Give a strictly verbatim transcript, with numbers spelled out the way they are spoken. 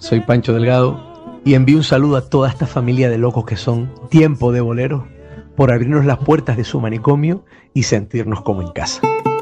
soy Pancho Delgado y envío un saludo a toda esta familia de locos que son Tiempo de Boleros por abrirnos las puertas de su manicomio y sentirnos como en casa.